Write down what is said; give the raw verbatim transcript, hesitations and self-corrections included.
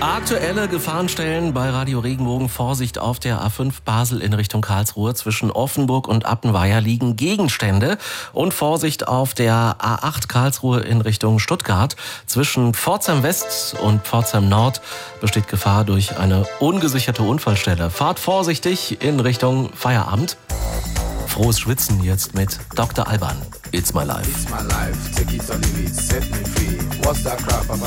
Aktuelle Gefahrenstellen bei Radio Regenbogen. Vorsicht auf der A fünf Basel in Richtung Karlsruhe. Zwischen Offenburg und Appenweier liegen Gegenstände. Und Vorsicht auf der A acht Karlsruhe in Richtung Stuttgart. Zwischen Pforzheim West und Pforzheim Nord besteht Gefahr durch eine ungesicherte Unfallstelle. Fahrt vorsichtig in Richtung Feierabend. Frohes Schwitzen jetzt mit Doktor Alban. It's my life. It's my life. Take it or leave it. Set me free. What's that crap about